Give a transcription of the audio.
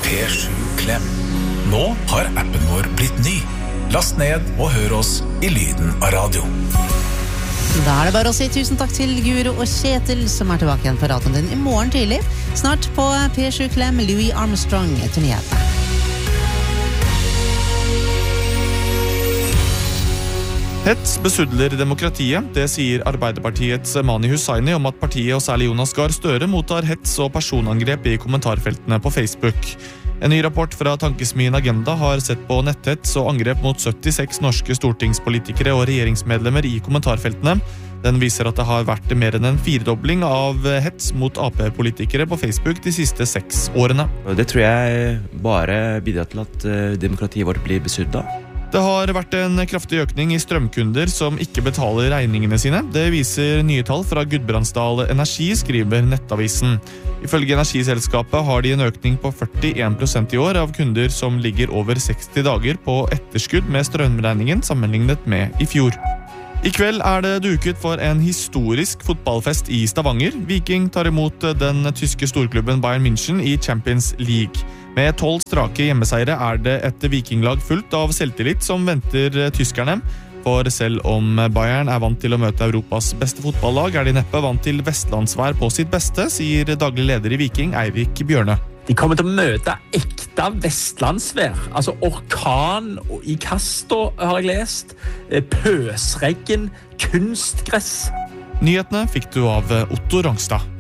P7 Klem. Nå har appen vår blitt ny. Last ned og hør oss i lyden av radio. Da det bare å si tusen takk til Guro og Kjetil som tilbake igjen på radioen din i morgen tidlig. Snart på P7 Klem, Louis Armstrong etter nyhetene. Hets besudler demokratiet, det sier Arbeiderpartiets Mani Hussaini om at partiet og særlig Jonas Gahr Støre mottar hets og personangrep i kommentarfeltene på Facebook. En ny rapport fra tankesmien Agenda har sett på netthets og angrep mot 76 norske stortingspolitikere og regjeringsmedlemmer i kommentarfeltene. Den viser at det har vært mer enn en firedobling av hets mot AP-politikere på Facebook de siste 6 årene. Det tror jeg bare bidrar til at demokratiet vårt blir besudlet. Det har vært en kraftig økning i strømkunder som ikke betaler regningene sine. Det viser nye tall fra Gudbrandsdal Energi, skriver Nettavisen. Ifølge energiselskapet har de en økning på 41% i år av kunder som ligger over 60 dager på etterskudd med strømregningen sammenlignet med i fjor. I kveld er det duket for en historisk fotballfest i Stavanger. Viking tar imot den tyske storklubben Bayern München i Champions League. Med 12 strake hjemmeseiere er det et vikinglag fullt av selvtillit som venter tyskerne. For selv om Bayern er vant til å møte Europas beste fotballag, er de neppe vant til vestlandsvær på sitt beste, sier daglig leder i Viking, Eirik Bjørne. De kommer til å møte ekte vestlandsvær, altså orkan i Kasto har jeg lest, pøsregn, kunstgress. Nyhetene fikk du av Otto Rangstad.